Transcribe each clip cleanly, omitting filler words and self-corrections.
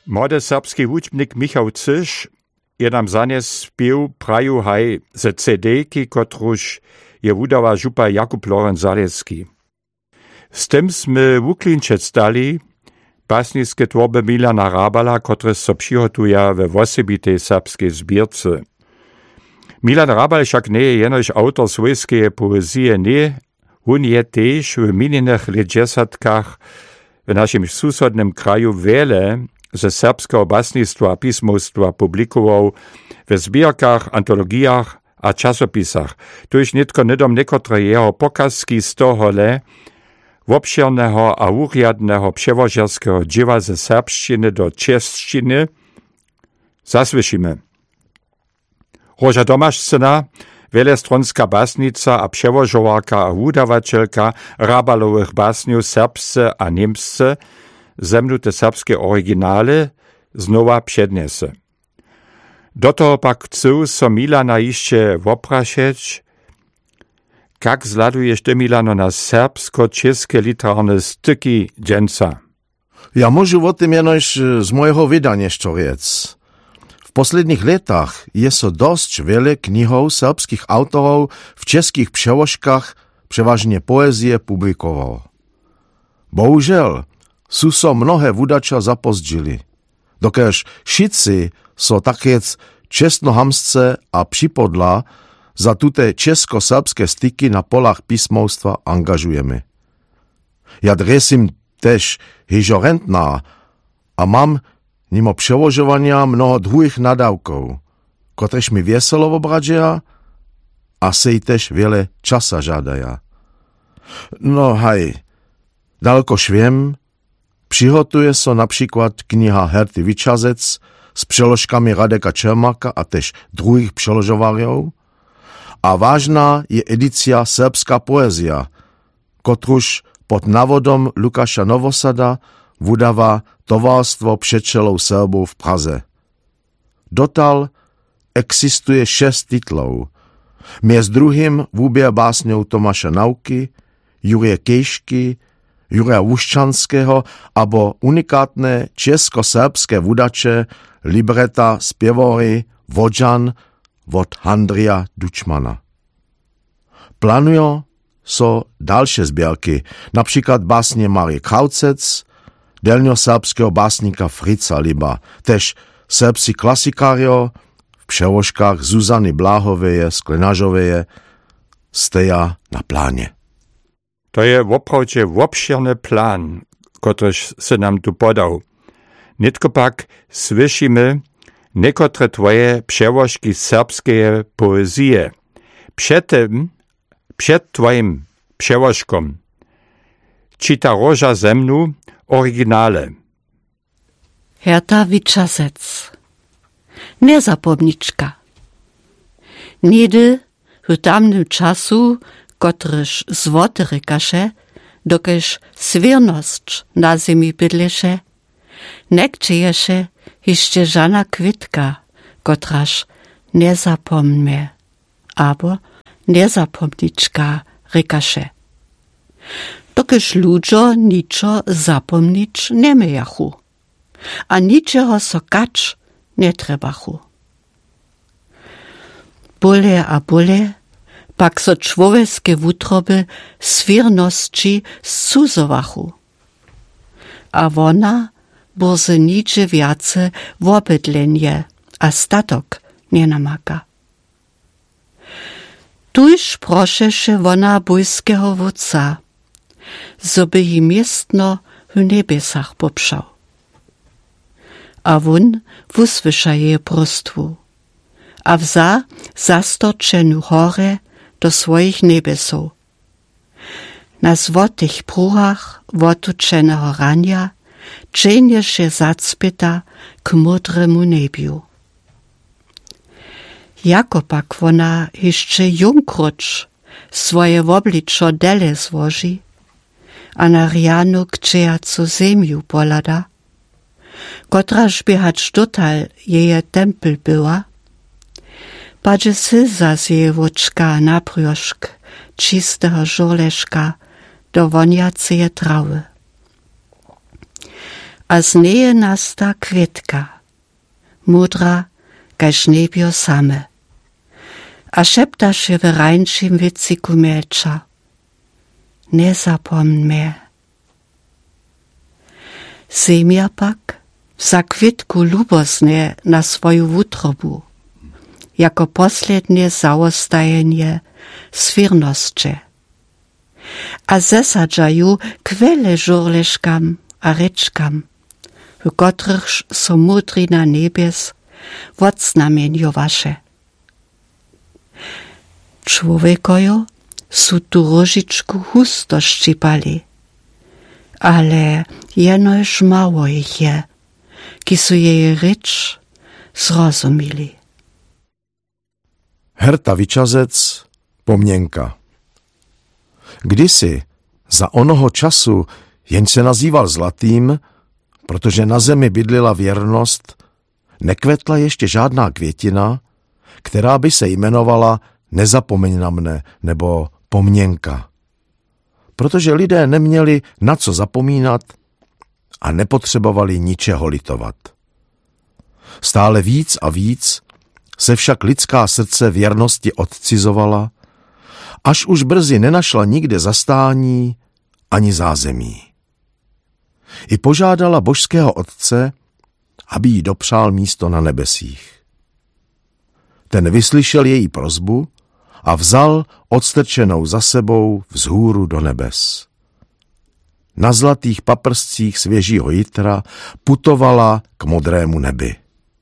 Młody serbski wučbnik Michał Cyš je nam zanes spieł praju haj ze CD-ki, kotruž je wudała župa Jakub Lorenz Zalewski. Z tym sme wuklinčec dali basniskie tworby Milana Rabala, który so przyhotuje we wosebitej serbskiej zbierce. Milan Rabal však nie je jenož autor swojskiej poezji, nie, on je tež w minionych ledźesatkach w naszym susodnym kraju wiele ze serbskiego basnictwa a pismostwa publikował w zbierkach, antologiach a czasopisach. Tuż nitko nidom niekotre jeho pokazki z tohole obširného a úriadného převožerského dzieła ze serbščiny do češtiny zasłyšimy. Róža Tomášcina, wielestronská basnica a převožovarka a wudawačelka Rabalowych basniów serbsce a niemsce, zemnute serbskie oryginale znowa přednese. Do toho pak chcu so Milana ještě wopraszeć, jak zladuješ ty, Milano, na serbsko-české literárne styky dženca? Ja môžu o tym jenož z mojego wydania ščoriec. W posledních letach je so dosť wiele knihov serbskich autorov w českých přeložkach, przeważnie poezie, publikoval. Bohužel, sú so mnohé wudača zapozdžili. Dokež šici so takec čestnohamsce a připodla za tute česko-serbské styky na polach písmowstwa angažujemy. Ja dresim też hižorentná a mam mimo przełożowania mnoho druhých nadawków, kotrež mi wieselo obrađeja a sej też wiele czasa žádaja. No haj, daleko šviem, přihotuje so například kniha Herty Vyčazec s přeložkami Radeka Čermaka a tež druhých přeložovarjov, a vážna je edicja Serbska poezja, kotruž pod navodom Lukáša Novosada wudawa Towarstwo Przyjaciół Serbów w Praze. Dotal eksistuje 6 titlov. Między drugim wubier básňov Tomáša Nauky, Jurija Kejšky, Jurija Łuszczanskiego abo unikátne česko-serbské wudacze libreta spievory Vodžan od Handrija Dučmana. Planują so dalsze zbierki, na przykład básnie Marie Kraucec, delnioserbskiego básnika Fritza Liba, też serbski klasikario w przełożkach Zuzany Blahoveje, Sklenažoveje, steja na planie. To je woprawdzie obširny plan, kotryż se nam tu podał. Nitko pak słyszymy niekotre twoje przełożki serbskie poezje. Przed twoim przełożkom czyta Róža ze mnu oryginale. Herta Vyčazec. Nezapomniczka. Niedy w tamnym czasu, kotryż zwotyrykaše, dokež swiernosć na zemi bydleše, nekčeješe jeszcze żana kwitka, kotraż nezapomnme, abo nezapomniczka rykaše. Dokež ludzo niczo zapomnić nie mejachu, a niczego so kacz nie trebachu. Bole a bole, pak so człowieskie wutroby swierności zcuzowachu. A wona burze nicze wiace wobydlenje, a statok nie namaka. Tuż proszeše wona bojskiego wódca, zoby ji miestno w niebiesach popszał. A won wusłysza jej prostwu, a wza zastoczenu chore do swoich niebiesów. Na złotych pruhach wotuczenego rania dżenieše zacpyta k mudremu nebiu. Jako pak wona jeszcze jungkrucz swoje wobliczo dele złoży, a na rianu kczejacu ziemiu polada, kotraż biehać dotal jeje tempel była, padzie syza z jej woczka na prioszk czystego żurleszka do woniaceje trawy. a z neje nasta květka, mudra kaž nebio same. A šeptaše w rańczym wyciku miecza. Nie zapomn mnie. Zemia pak za kwitku lubosnie na swoju wutrobu, jako poslednie załostajenie swirnosće. A zesadžaju kwele żurleškam a rečkam, w kotrych so mudrina nebies wocnamienjowaše. Człowiekojo su tu róžičku husto ščipali, ale jenož mało ich je, ki su jej řeč zrozumili. Herta Vyčazec, Pomněnka. Kdysi, za onoho času, jenž se nazýval Zlatým, protože na zemi bydlila věrnost, nekvetla ještě žádná květina, která by se jmenovala Nezapomeň na mne nebo Pomněnka. Protože lidé neměli na co zapomínat a nepotřebovali ničeho litovat. Stále víc a víc se však lidská srdce věrnosti odcizovala, až už brzy nenašla nikde zastání ani zázemí. I požádala božského otce, aby jí dopřál místo na nebesích. Ten vyslyšel její prosbu a vzal odstrčenou za sebou vzhůru do nebes. Na zlatých paprscích svěžího jitra putovala k modrému nebi.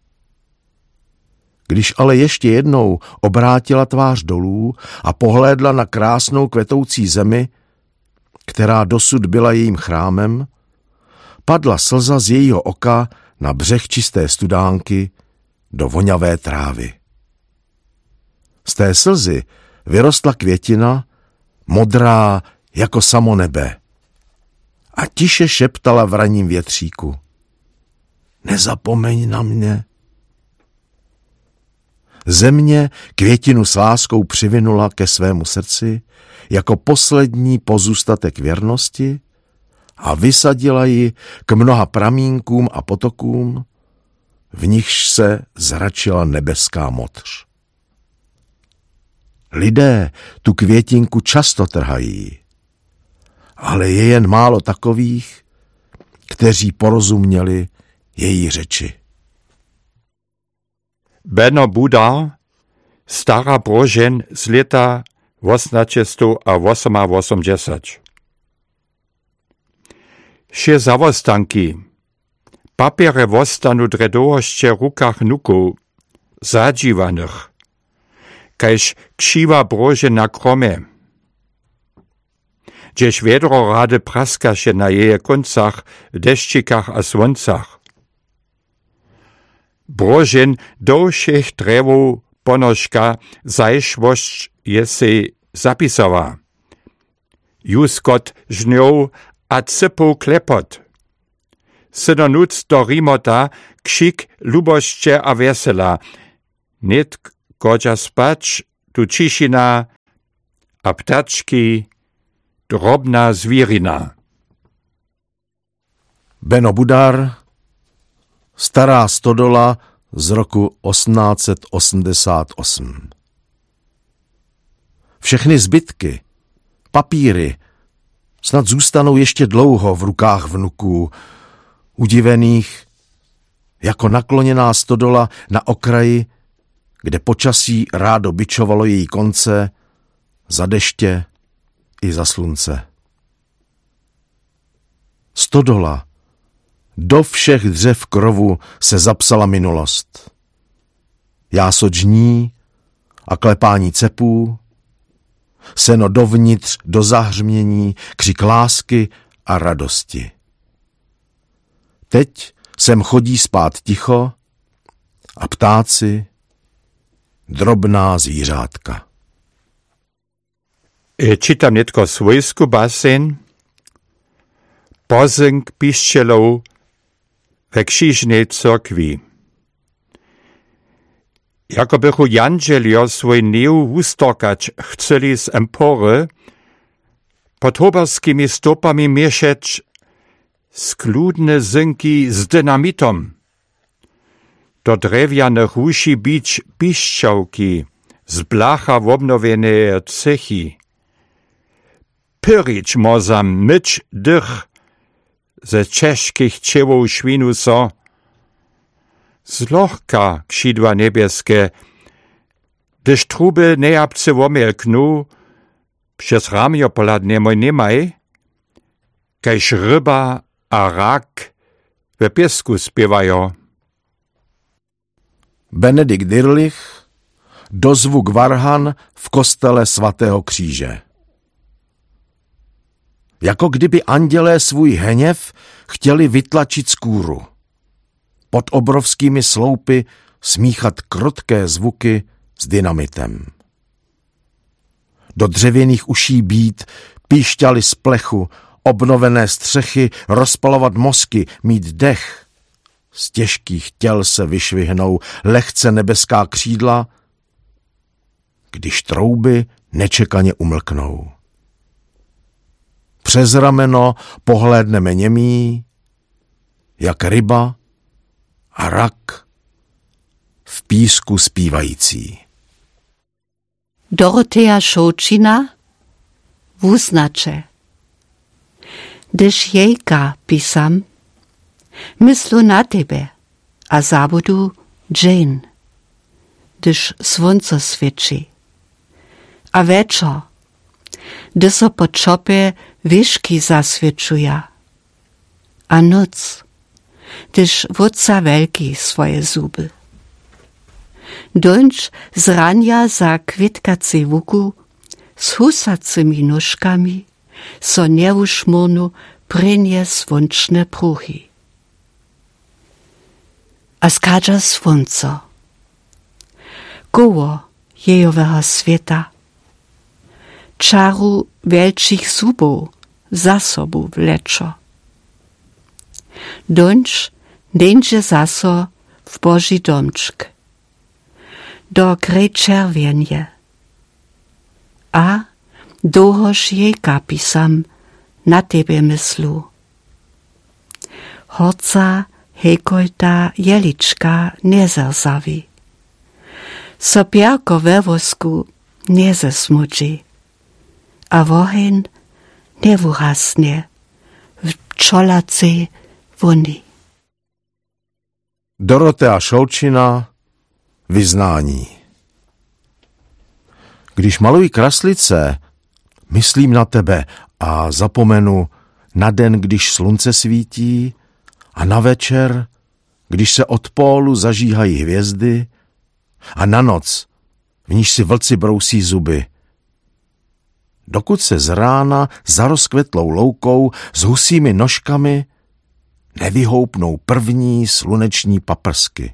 Když ale ještě jednou obrátila tvář dolů a pohlédla na krásnou kvetoucí zemi, která dosud byla jejím chrámem, padla slza z jejího oka na břeh čisté studánky do voňavé trávy. Z té slzy vyrostla květina, modrá jako samo nebe, a tiše šeptala v ranním větříku: Nezapomeň na mě. Země květinu s láskou přivinula ke svému srdci jako poslední pozůstatek věrnosti a vysadila ji k mnoha pramínkům a potokům, v nichž se zračila nebeská modř. Lidé tu květinku často trhají, ale je jen málo takových, kteří porozuměli její řeči. Benno Budar, Stara Brožen z leta 1880. Še zawostanki. Papiere wostanu dredohošće rukach nuku, zadživanych, kajž kšiva brože na krome. Gdzieś wiedro rade praskaše na jeje koncach, deščikach a svoncach. Brožen do všech drevov ponožka zajšvošť je si zapisała. Juskot žňov a cypov klepot. Synonuc do rimota kšik lubošće a vesela. Net godža spać, tu čišina a ptački, drobná zvírina. Benno Budar, Stará stodola z roku 1888. Všechny zbytky, papíry, snad zůstanou ještě dlouho v rukách vnuků, udivených, jako nakloněná stodola na okraji, kde počasí rádo bičovalo její konce, za deště i za slunce. Stodola, do všech dřev krovu se zapsala minulost. Jáso džní a klepání cepů, seno dovnitř do zahřmění, křik lásky a radosti. Teď sem chodí spát ticho a ptáci, drobná zvířátka. Čitam netko svojsku basen, pozynk piščelov ve křižnej cyrkvi. Jako bychu janđeljo svoj neu hustorkać chceli z empory, pod hoberskimi stopami miešeć skludne synki z dynamitom. Do drewjanych uši bić piszczałki, z blacha wobnowione cechy. Pyrić mozam myć dych, ze czeskich ciewoł świnu so. Zlochka krzydła niebieskie, gdyż truby nejapce womielknu, przez ramio poladnie moj niemaj, kajż ryba a rak we piesku spiewają. Benedikt Dirlich, dozvuk varhan v kostele svatého kříže. Jako kdyby andělé svůj hněv chtěli vytlačit z kůru. Pod obrovskými sloupy smíchat krotké zvuky s dynamitem. Do dřevěných uší bít, píšťaly z plechu, obnovené střechy, rozpalovat mozky, mít dech. Z těžkých těl se vyšvihnou lehce nebeská křídla, když trouby nečekaně umlknou. Přes rameno pohlédneme němí, jak ryba a rak v písku zpívající. Dorotea Šoučina wuznače. Gdyż jejka pisam, myslu na tebe, a zabudu Jane, gdyż słońce świeci. A wieczor, gdy so po czopie wieszki zaswieczuja. A noc, gdyż wódca wielki swoje zuby. Dończ z rania za kwitkacej łuku, z husacymi nóżkami, so nieuszmurnu prynie słonczne pruchy. A skadza słońce, koło jejowego świata, czaru wielkich zubów za sobą wleczo. Dończ dędzie zaso w Boży domczk, do grej czerwienie, a dohoż jejka pisam na tebe myslu. Horca hejkojta jeliczka nie zerzawi, sopiarko we wosku nie zesmudzi, a wohen nie wurasnie w pčolacej vony. Dorotea Šoučina, vyznání. Když maluji kraslice, myslím na tebe a zapomenu na den, když slunce svítí, a na večer, když se od pólu zažíhají hvězdy, a na noc, v níž si vlci brousí zuby. Dokud se z rána za rozkvetlou loukou s husími nožkami nevyhoupnou první sluneční paprsky.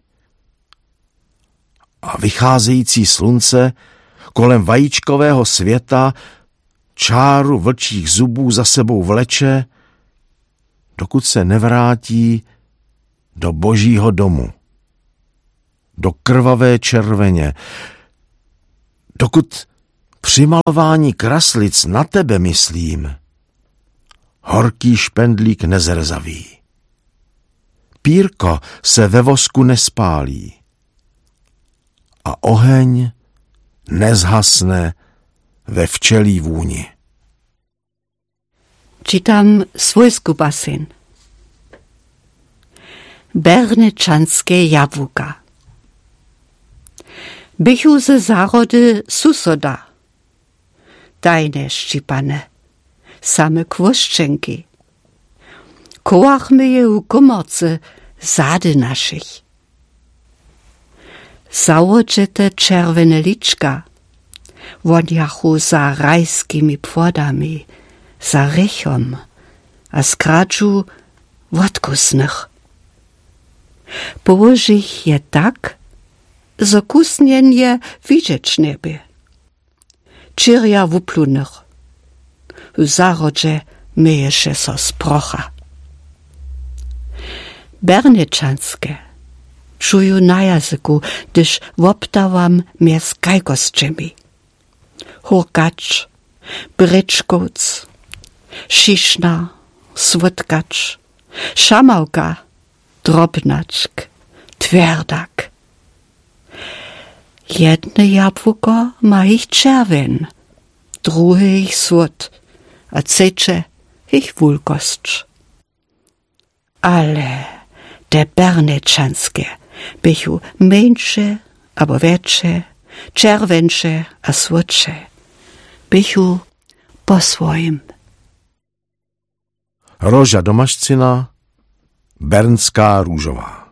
A vycházející slunce kolem vajíčkového světa čáru vlčích zubů za sebou vleče, dokud se nevrátí do Božího domu, do krvavé červeně, dokud při malování kraslic na tebe myslím, horký špendlík nezrzaví. Pírko se ve vosku nespálí a oheň nezhasne ve včelí vůni. Czytam swojsku basen. Bernečanské jabłka. Bychu ze zárody susoda. Tajne ščipane, same kwoszczenki. Kołachmy je u komorce zady naszych. Załoczete czerwone liczka, wodjachu za rajskimi płodami, za rychom, a skraczu wodkusnych. Położich je tak, zo kusnjen je widzieć niebie. Čirja wuplunych. W zarodzie myje się so sprocha. Bernečanske czuju na jazyku, gdyż woptałam mnie z kajkosczymi. Hurkacz, bryczkoc, sziszna, swódkacz, Šamauka, drobnačk, tverdak. Jedne jabłko ma ich czerwen, drugie ich słod, a trzecie ich wulkosć. Ale te bernečanskie bychu mniejsze, abo większe, czerwensze a słodsze. Bychu po swoim. Roža Domašcina, bernská růžová.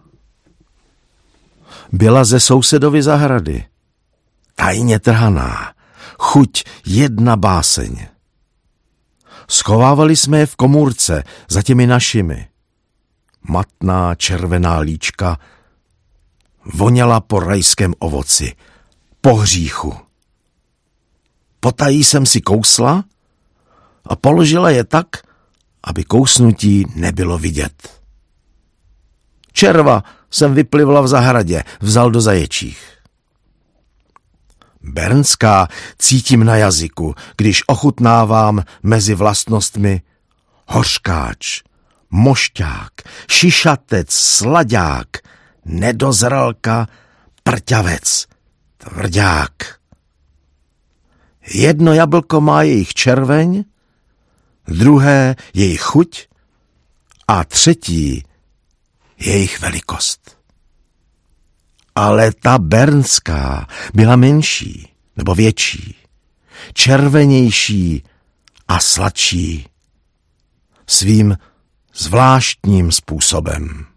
Byla ze sousedovy zahrady, tajně trhaná, chuť jedna báseň. Schovávali jsme je v komůrce za těmi našimi. Matná červená líčka voněla po rajském ovoci, po hříchu. Potají jsem si kousla a položila je tak, aby kousnutí nebylo vidět. Červa jsem vyplivla v zahradě, vzal do zaječích. Bernská cítím na jazyku, když ochutnávám mezi vlastnostmi hořkáč, mošťák, šišatec, sladák, nedozralka, prťavec, tvrdák. Jedno jablko má jejich červeň, druhé jejich chuť a třetí jejich velikost. Ale ta bernská byla menší nebo větší, červenější a sladší svým zvláštním způsobem.